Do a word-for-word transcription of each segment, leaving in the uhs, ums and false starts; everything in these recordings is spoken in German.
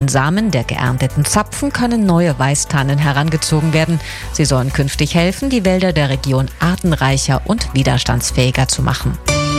Samen der geernteten Zapfen können neue Weißtannen herangezogen werden. Sie sollen künftig helfen, die Wälder der Region artenreicher und widerstandsfähiger zu machen.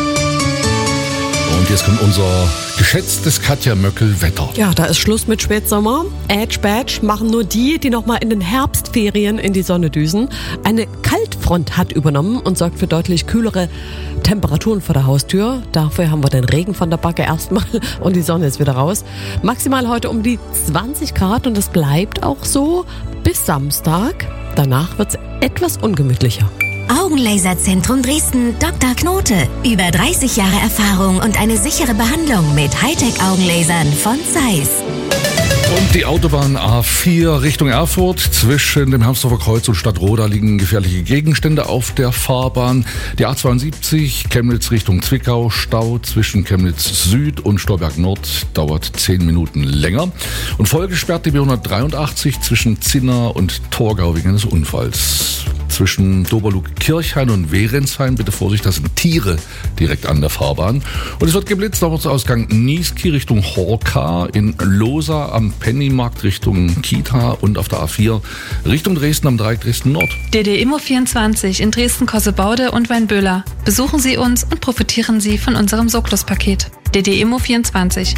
Und jetzt kommt unser geschätztes Katja Möckel-Wetter. Ja, da ist Schluss mit Spätsommer. Edge Badge machen nur die, die nochmal in den Herbstferien in die Sonne düsen. Eine Kaltfront hat übernommen und sorgt für deutlich kühlere Temperaturen vor der Haustür. Dafür haben wir den Regen von der Backe erstmal und die Sonne ist wieder raus. Maximal heute um die zwanzig Grad und das bleibt auch so bis Samstag. Danach wird es etwas ungemütlicher. Augenlaserzentrum Dresden, Doktor Knote. Über dreißig Jahre Erfahrung und eine sichere Behandlung mit Hightech-Augenlasern von Zeiss. Und die Autobahn A vier Richtung Erfurt. Zwischen dem Hermsdorfer Kreuz und Stadtroda liegen gefährliche Gegenstände auf der Fahrbahn. Die A zweiundsiebzig Chemnitz Richtung Zwickau. Stau zwischen Chemnitz Süd und Stolberg Nord dauert zehn Minuten länger. Und voll gesperrt die B hundertdreiundachtzig zwischen Zinna und Torgau wegen eines Unfalls. Zwischen Doberlug-Kirchhain und Werensheim, bitte Vorsicht, das sind Tiere direkt an der Fahrbahn. Und es wird geblitzt auf Ausgang Niesky Richtung Horka, in Losa am Pennymarkt Richtung Kita und auf der A vier Richtung Dresden am Dreieck Dresden Nord. D D Immo vierundzwanzig in Dresden-Kossebaude und Weinböhler. Besuchen Sie uns und profitieren Sie von unserem Sorglos-Paket. D D Immo vierundzwanzig.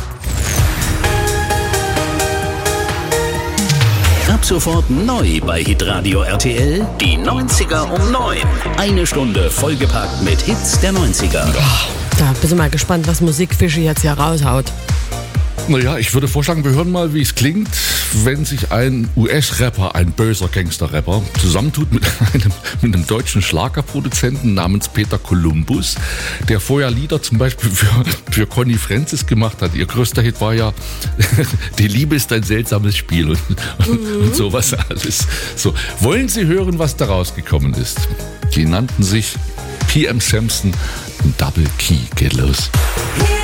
Ab sofort neu bei Hitradio R T L, die neunziger um neun. Eine Stunde vollgepackt mit Hits der neunziger. Da bin ich mal gespannt, was Musikfische jetzt hier raushaut. Naja, ich würde vorschlagen, wir hören mal, wie es klingt, wenn sich ein U S-Rapper, ein böser Gangster-Rapper, zusammentut mit einem, mit einem deutschen Schlagerproduzenten namens Peter Columbus, der vorher Lieder zum Beispiel für, für Conny Francis gemacht hat. Ihr größter Hit war ja Die Liebe ist ein seltsames Spiel und, und, mhm. und sowas alles. So, wollen Sie hören, was da rausgekommen ist? Die nannten sich P M Samson und Double Key. Geht los.